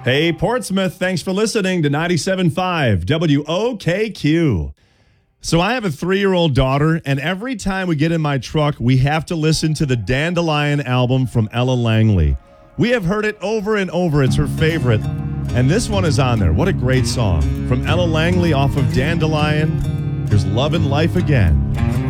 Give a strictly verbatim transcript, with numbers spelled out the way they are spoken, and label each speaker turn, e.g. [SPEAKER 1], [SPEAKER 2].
[SPEAKER 1] Hey, Portsmouth, thanks for listening to ninety-seven point five W O K Q. So I have a three-year-old daughter, and every time we get in my truck, we have to listen to the Dandelion album from Ella Langley. We have heard it over and over. It's her favorite. And this one is on there. What a great song. From Ella Langley off of Dandelion, here's Love and Life Again.